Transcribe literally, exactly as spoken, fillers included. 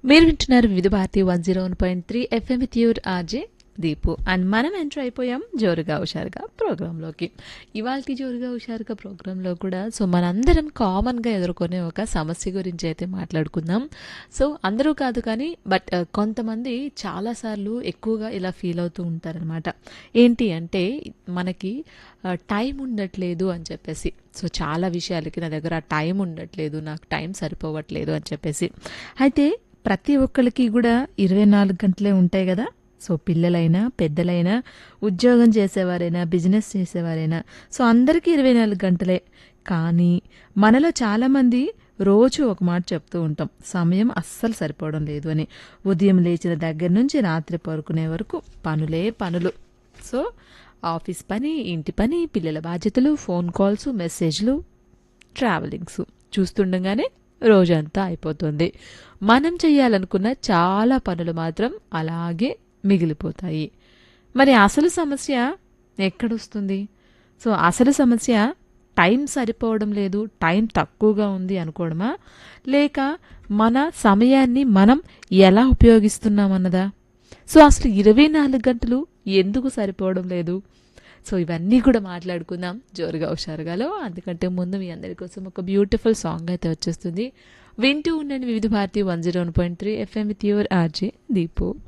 మీరు వింటున్నారు వివిధ Bharati one zero one point three FM with your RJ Deepu and మనం ఎంటర్ అయిపోయాం జోరుగా హుషారుగా ప్రోగ్రాంలోకి. ఇవాళ జోరుగా హుషారుగా ప్రోగ్రాంలో కూడా సో మనందరం కామన్గా ఎదుర్కొనే ఒక సమస్య గురించి అయితే మాట్లాడుకుందాం. సో అందరూ కాదు కానీ బట్ కొంతమంది చాలాసార్లు ఎక్కువగా ఇలా ఫీల్ అవుతూ ఉంటారనమాట. ఏంటి అంటే మనకి టైం ఉండట్లేదు అని చెప్పేసి. సో చాలా విషయాలకి నా దగ్గర టైం ఉండట్లేదు, నాకు టైం సరిపోవట్లేదు అని చెప్పేసి. అయితే ప్రతి ఒక్కరికి కూడా ఇరవై నాలుగు గంటలే ఉంటాయి కదా. సో పిల్లలైనా పెద్దలైనా ఉద్యోగం చేసేవారైనా బిజినెస్ చేసేవారైనా సో అందరికీ ఇరవై నాలుగు గంటలే. కానీ మనలో చాలామంది రోజు ఒక మాట చెప్తూ ఉంటాం, సమయం అస్సలు సరిపోవడం లేదు అని. ఉదయం లేచిన దగ్గర నుంచి రాత్రి పడుకునే వరకు పనులే పనులు. సో ఆఫీస్ పని, ఇంటి పని, పిల్లల బాధ్యతలు, ఫోన్ కాల్స్, మెసేజ్లు, ట్రావెలింగ్స్ చూస్తుండగానే రోజంతా అయిపోతుంది. మనం చేయాలనుకున్న చాలా పనులు మాత్రం అలాగే మిగిలిపోతాయి. మరి అసలు సమస్య ఎక్కడొస్తుంది? సో అసలు సమస్య టైం సరిపోవడం లేదు, టైం తక్కువగా ఉంది అనుకోవడమా, లేక మన సమయాన్ని మనం ఎలా ఉపయోగిస్తున్నామన్నదా? సో అసలు ఇరవై నాలుగు గంటలు ఎందుకు సరిపోవడం లేదు? సో ఇవన్నీ కూడా మాట్లాడుకుందాం జోరుగా హుషారుగాలో. అందుకంటే ముందు మీ అందరి కోసం ఒక బ్యూటిఫుల్ సాంగ్ అయితే వచ్చేస్తుంది. వింటూ ఉండండి వివిధ Bharati one zero one point three FM with your RJ Deepu.